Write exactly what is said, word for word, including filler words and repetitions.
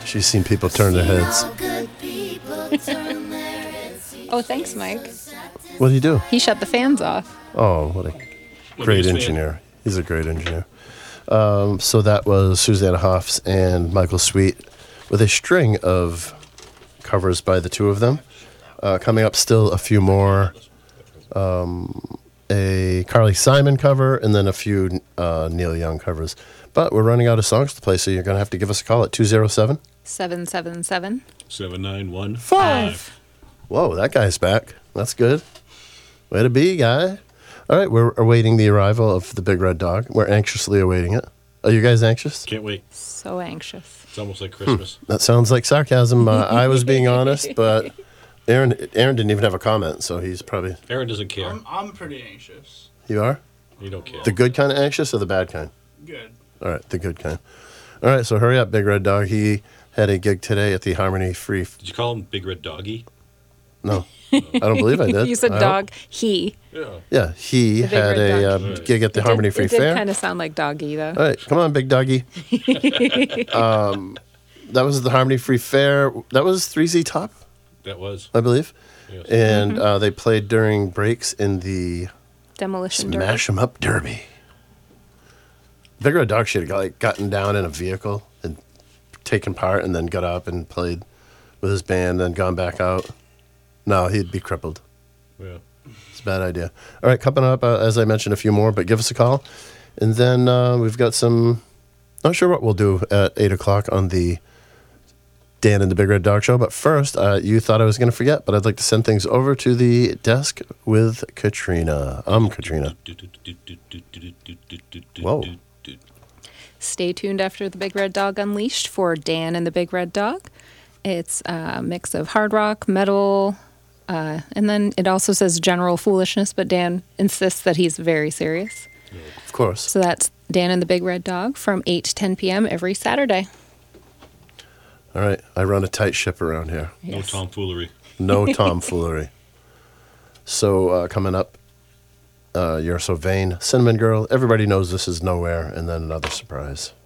She's seen people turn their heads. Oh, thanks, Mike. What do you do? He shut the fans off. Oh, what a great engineer. He's a great engineer. Um, so that was Susanna Hoffs and Michael Sweet with a string of covers by the two of them. Uh, coming up still a few more. Um, a Carly Simon cover and then a few uh, Neil Young covers. But we're running out of songs to play, so you're going to have to give us a call at two oh seven seven seven seven seven nine one five. Whoa, that guy's back. That's good. Way to be, guy. All right, we're awaiting the arrival of the Big Red Dog. We're anxiously awaiting it. Are you guys anxious? Can't wait. So anxious. It's almost like Christmas. Hmm. That sounds like sarcasm. Uh, I was being honest, but Aaron Aaron didn't even have a comment, so he's probably... Aaron doesn't care. I'm, I'm pretty anxious. You are? You don't care. The good kind of anxious or the bad kind? Good. All right, the good kind. All right, so hurry up, Big Red Dog. He had a gig today at the Harmony Free... Did you call him Big Red Doggy? No. I don't believe I did. You said I dog. hope. He. Yeah. Yeah, he The Big had Red a uh, Dog. gig at the It Harmony did, Free it did Fair. kind of sound like doggy, though. All right, come on, Big Doggy. um, that was the Harmony Free Fair. That was three Z Top, That was. I believe. Yes. And Mm-hmm. uh, they played during breaks in the Demolition Derby. Smash 'em Up Derby. Big Red Dog should have got, like, gotten down in a vehicle and taken part and then got up and played with his band, then gone back out. No, he'd be crippled. Yeah. It's a bad idea. All right, coming up, uh, as I mentioned, a few more, but give us a call. And then uh, we've got some, not sure what we'll do at eight o'clock on the Dan and the Big Red Dog Show. But first, uh, you thought I was going to forget, but I'd like to send things over to the desk with Katrina. I'm Katrina. Whoa. Stay tuned after the Big Red Dog Unleashed for Dan and the Big Red Dog. It's a mix of hard rock, metal, uh, and then it also says general foolishness, but Dan insists that he's very serious. Of course. So that's Dan and the Big Red Dog from eight to ten p.m. every Saturday. All right, I run a tight ship around here. No Yes. tomfoolery. No tomfoolery. So uh, coming up, uh, You're So Vain, Cinnamon Girl. Everybody knows this is Nowhere, and then another surprise.